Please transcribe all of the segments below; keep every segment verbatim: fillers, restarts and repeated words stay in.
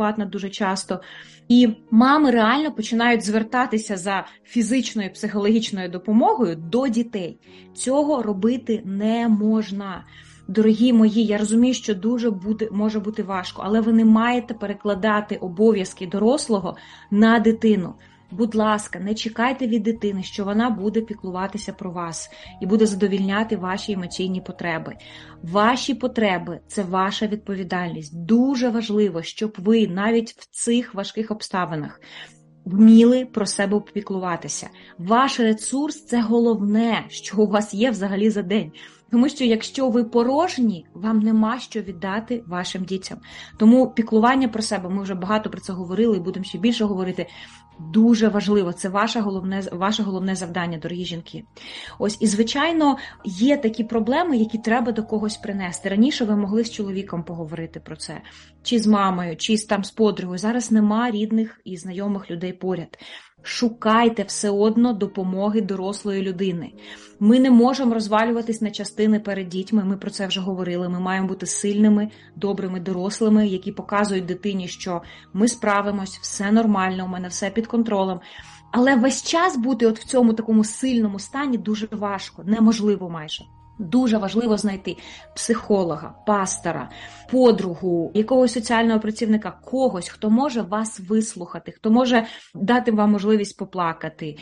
неадекватна дуже часто. І мами реально починають звертатися за фізичною і психологічною допомогою до дітей. Цього робити не можна. Дорогі мої, я розумію, що дуже буде, може бути важко, але ви не маєте перекладати обов'язки дорослого на дитину. Будь ласка, не чекайте від дитини, що вона буде піклуватися про вас і буде задовільняти ваші емоційні потреби. Ваші потреби – це ваша відповідальність. Дуже важливо, щоб ви навіть в цих важких обставинах вміли про себе попіклуватися. Ваш ресурс – це головне, що у вас є взагалі за день. Тому що якщо ви порожні, вам нема що віддати вашим дітям. Тому піклування про себе, ми вже багато про це говорили і будемо ще більше говорити, дуже важливо. Це ваше головне, ваше головне завдання, дорогі жінки. Ось, і, звичайно, є такі проблеми, які треба до когось принести. Раніше ви могли з чоловіком поговорити про це, чи з мамою, чи там з подругою. Зараз нема рідних і знайомих людей поряд. Шукайте все одно допомоги дорослої людини. Ми не можемо розвалюватись на частини перед дітьми, ми про це вже говорили. Ми маємо бути сильними, добрими дорослими, які показують дитині, що ми справимось, все нормально, у мене все під контролем. Але весь час бути от в цьому такому сильному стані дуже важко, неможливо майже. Дуже важливо знайти психолога, пастора, подругу, якогось соціального працівника, когось, хто може вас вислухати, хто може дати вам можливість поплакати,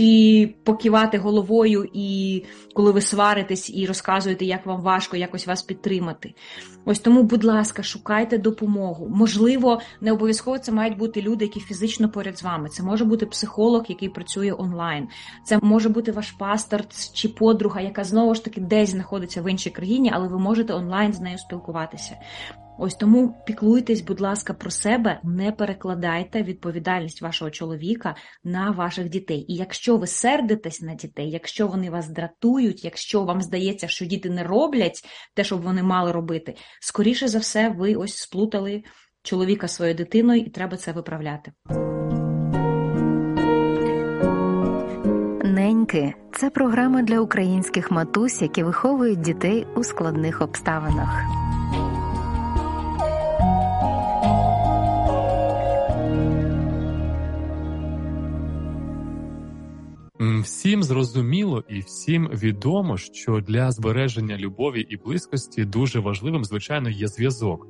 чи покивати головою, і коли ви сваритесь і розказуєте, як вам важко, якось вас підтримати. Ось тому, будь ласка, шукайте допомогу. Можливо, не обов'язково це мають бути люди, які фізично поряд з вами. Це може бути психолог, який працює онлайн. Це може бути ваш пастор чи подруга, яка знову ж таки десь знаходиться в іншій країні, але ви можете онлайн з нею спілкуватися. Ось тому піклуйтесь, будь ласка, про себе, не перекладайте відповідальність вашого чоловіка на ваших дітей. І якщо ви сердитесь на дітей, якщо вони вас дратують, якщо вам здається, що діти не роблять те, що вони мали робити, скоріше за все, ви ось сплутали чоловіка зі своєю дитиною і треба це виправляти. Неньки – це програма для українських матусь, які виховують дітей у складних обставинах. Всім зрозуміло і всім відомо, що для збереження любові і близькості дуже важливим, звичайно, є зв'язок.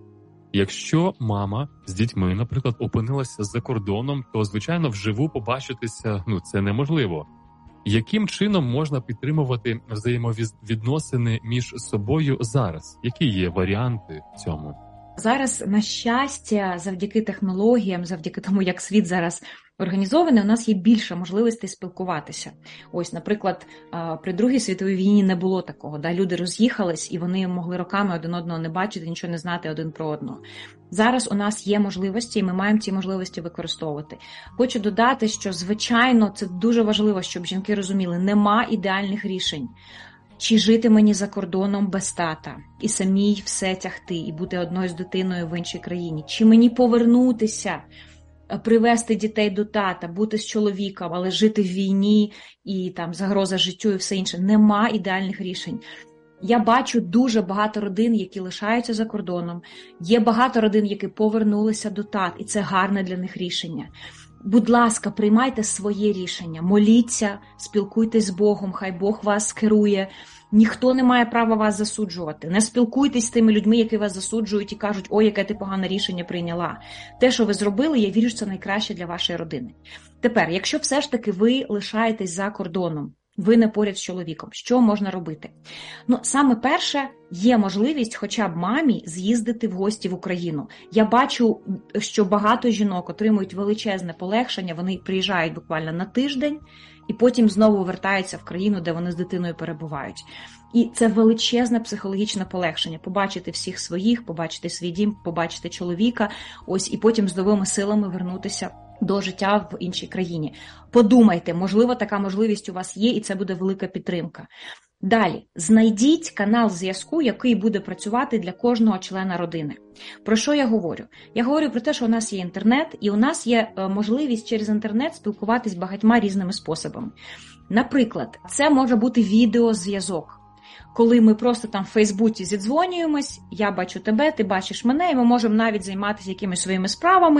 Якщо мама з дітьми, наприклад, опинилася за кордоном, то, звичайно, вживу побачитися, ну, це неможливо. Яким чином можна підтримувати взаємовідносини між собою зараз? Які є варіанти в цьому? Зараз, на щастя, завдяки технологіям, завдяки тому, як світ зараз організований, у нас є більше можливостей спілкуватися. Ось, наприклад, при Другій світовій війні не було такого. Да? Люди роз'їхались, і вони могли роками один одного не бачити, нічого не знати один про одного. Зараз у нас є можливості, і ми маємо ці можливості використовувати. Хочу додати, що, звичайно, це дуже важливо, щоб жінки розуміли, нема ідеальних рішень. Чи жити мені за кордоном без тата, і самій все тягти, і бути одною з дитиною в іншій країні? Чи мені повернутися, привести дітей до тата, бути з чоловіком, але жити в війні і там загроза життю і все інше? Нема ідеальних рішень. Я бачу дуже багато родин, які лишаються за кордоном. Є багато родин, які повернулися до тат, і це гарне для них рішення. Будь ласка, приймайте своє рішення, моліться, спілкуйтесь з Богом, хай Бог вас керує. Ніхто не має права вас засуджувати. Не спілкуйтесь з тими людьми, які вас засуджують і кажуть, ой, яке ти погане рішення прийняла. Те, що ви зробили, я вірю, що це найкраще для вашої родини. Тепер, якщо все ж таки ви лишаєтесь за кордоном, ви не поряд з чоловіком, що можна робити? Ну, саме перше, є можливість хоча б мамі з'їздити в гості в Україну. Я бачу, що багато жінок отримують величезне полегшення, вони приїжджають буквально на тиждень, і потім знову вертаються в країну, де вони з дитиною перебувають. І це величезне психологічне полегшення. Побачити всіх своїх, побачити свій дім, побачити чоловіка, ось і потім з новими силами вернутися до життя в іншій країні. Подумайте, можливо, така можливість у вас є, і це буде велика підтримка. Далі, знайдіть канал зв'язку, який буде працювати для кожного члена родини. Про що я говорю? Я говорю про те, що у нас є інтернет, і у нас є можливість через інтернет спілкуватись багатьма різними способами. Наприклад, це може бути відеозв'язок. Коли ми просто там в Фейсбуці зідзвонюємось, я бачу тебе, ти бачиш мене, і ми можемо навіть займатися якимись своїми справами,